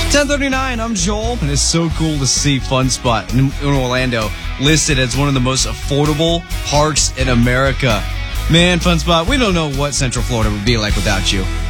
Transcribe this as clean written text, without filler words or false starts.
10:39, I'm Joel, and it's so cool to see Fun Spot in Orlando listed as one of the most affordable parks in America. Man, Fun Spot, we don't know what Central Florida would be like without you.